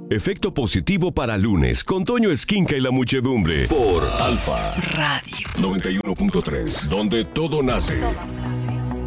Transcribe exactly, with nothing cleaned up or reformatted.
Efecto positivo para lunes con Toño Esquinca y la muchedumbre por Alfa Radio noventa y uno punto tres, donde todo nace. Todo nace.